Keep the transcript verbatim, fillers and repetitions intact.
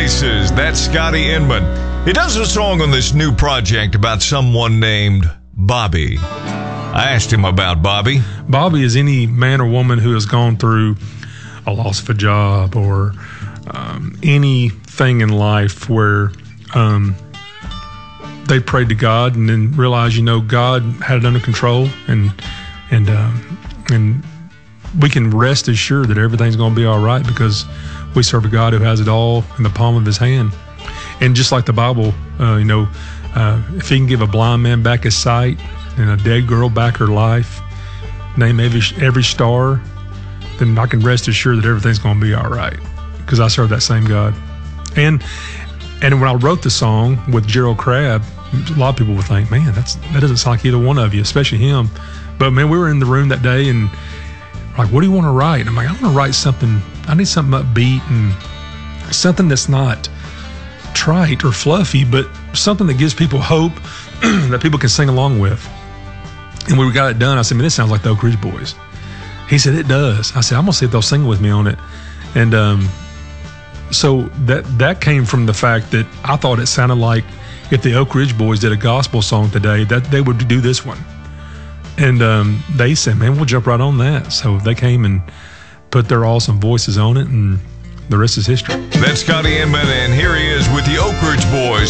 places. That's Scotty Inman. He does a song on this new project about someone named Bobby. I asked him about Bobby. Bobby is any man or woman who has gone through a loss of a job or um, anything in life where um, they prayed to God and then realized, you know, God had it under control, and and um, and we can rest assured that everything's going to be all right because we serve a God who has it all in the palm of His hand. And just like the Bible, uh, you know, uh, if He can give a blind man back his sight and a dead girl back her life, name every every star, then I can rest assured that everything's going to be all right because I serve that same God. And and when I wrote the song with Gerald Crabb, a lot of people would think, man, that's that doesn't sound like either one of you, especially him. But man, we were in the room that day and like, what do you want to write? And I'm like, I want to write something. I need something upbeat and something that's not trite or fluffy, but something that gives people hope that people can sing along with. And when we got it done, I said, man, this sounds like the Oak Ridge Boys. He said, it does. I said, I'm going to see if they'll sing with me on it. And um, so that that came from the fact that I thought it sounded like if the Oak Ridge Boys did a gospel song today, that they would do this one. And um, they said, man, we'll jump right on that. So they came and put their awesome voices on it, and the rest is history. That's Scotty Inman, and here he is with the Oak Ridge Boys.